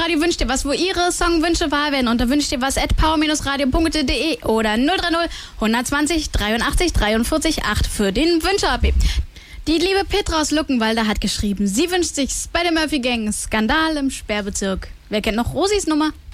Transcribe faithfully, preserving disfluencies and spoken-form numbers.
Radio wünscht dir was, wo ihre Songwünsche wahr werden. Unter wünscht dir was at power radio punkt de oder null drei null eins eins null dreiundachtzig dreiundvierzig acht für den Wünscher-A P. Die liebe Petra aus Luckenwalde hat geschrieben, sie wünscht sich Spider Murphy Gang, Skandal im Sperrbezirk. Wer kennt noch Rosis Nummer?